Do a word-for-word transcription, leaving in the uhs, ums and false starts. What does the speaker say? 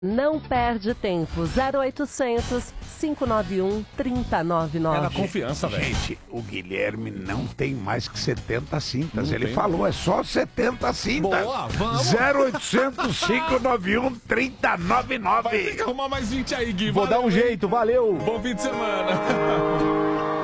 Não perde tempo. zero oitocentos, cinco nove um, três zero nove nove. É na confiança, velho. Gente, o Guilherme não tem mais que setenta cintas. Não Ele tem. falou, é só setenta cintas. Boa, vamos. zero oitocentos, cinco nove um, três zero nove Vai ter nove. que arrumar mais vinte aí, Gui. Vou Valeu, dar um hein? jeito, valeu. Bom fim de semana.